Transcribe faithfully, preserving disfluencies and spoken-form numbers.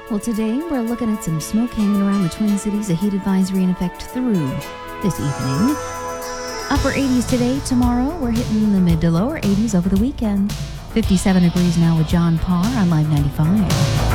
Well, today we're looking at some smoke hanging around the Twin Cities, a heat advisory in effect through this evening. Upper eighties today. Tomorrow we're hitting the mid to lower eighties over the weekend. fifty-seven degrees now with John Parr on Live ninety-five.